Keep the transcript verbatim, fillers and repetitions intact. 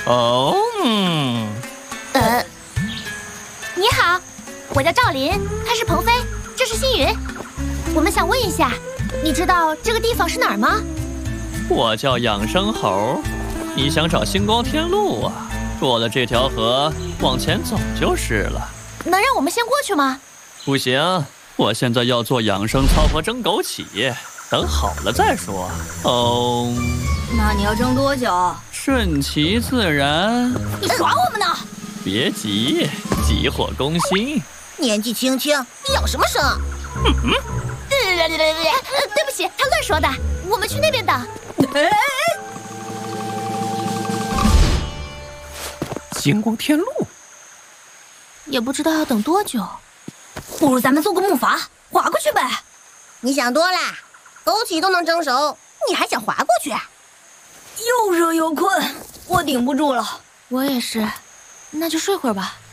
哦，嗯， 呃，你好，我叫赵林，他是鹏飞，这是星云。我们想问一下，你知道这个地方是哪儿吗？ 我叫养生猴，你想找星光天路啊？过了这条河，往前走就是了。 能让我们先过去吗？ 不行，我现在要做养生操和蒸枸杞，等好了再说。哦， 那你要蒸多久？ 顺其自然。 你耍我们呢？ 别急，急火攻心。 年纪轻轻，你养什么生？ 嗯嗯，对不起，他乱说的。我们去那边等。 星光天路， 也不知道要等多久。 不如咱们做个木筏，划过去呗。 你想多了，枸杞都能蒸熟，你还想划过去？ 又热又困，我顶不住了。 我也是，那就睡会儿吧。